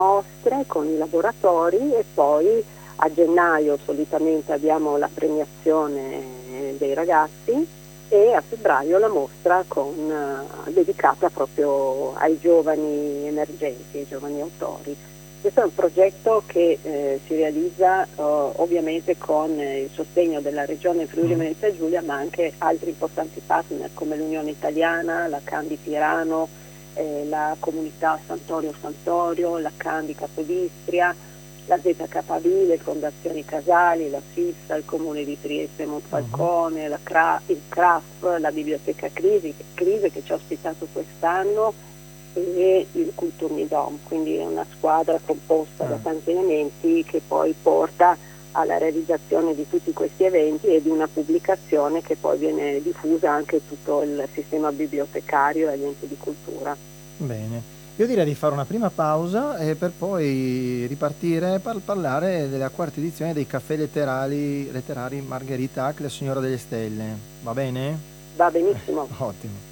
mostre con i laboratori e poi a gennaio solitamente abbiamo la premiazione dei ragazzi e a febbraio la mostra dedicata proprio ai giovani emergenti, ai giovani autori. Questo è un progetto che si realizza ovviamente con il sostegno della Regione Friuli Venezia Giulia, ma anche altri importanti partner come l'Unione Italiana, la Candi Pirano, la comunità Santorio Santorio, la Candi Capodistria, la ZKV, le fondazioni Casali, la FISA, il Comune di Trieste Monfalcone, il CRAF, la Biblioteca Crise che ci ha ospitato quest'anno e il Kulturmidom, quindi è una squadra composta da tanti elementi che poi porta alla realizzazione di tutti questi eventi e di una pubblicazione che poi viene diffusa anche in tutto il sistema bibliotecario e agli enti di cultura. Bene, io direi di fare una prima pausa per poi ripartire per parlare della quarta edizione dei caffè letterari Margherita Hack, la signora delle stelle. Va bene? Va benissimo. Ottimo.